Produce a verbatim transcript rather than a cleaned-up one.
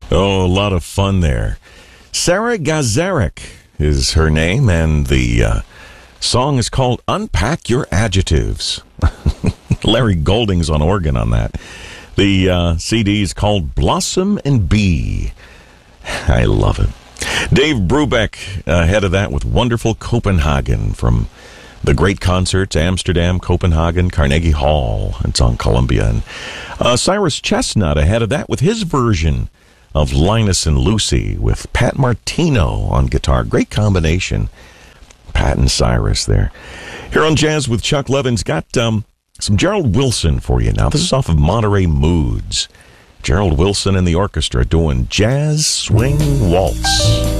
Oh, a lot of fun there. Sarah Gazarek is her name, and the uh, song is called Unpack Your Adjectives. Larry Golding's on organ on that. The uh, C D is called Blossom and Bee. I love it. Dave Brubeck ahead of that with Wonderful Copenhagen from the great concerts, Amsterdam, Copenhagen, Carnegie Hall. It's on Columbia. And uh, Cyrus Chestnut ahead of that with his version of Linus and Lucy with Pat Martino on guitar. Great combination. Pat and Cyrus there. Here on Jazz with Chuck Levin's got um, some Gerald Wilson for you now. This is off of Monterey Moods. Gerald Wilson and the orchestra doing Jazz Swing Waltz.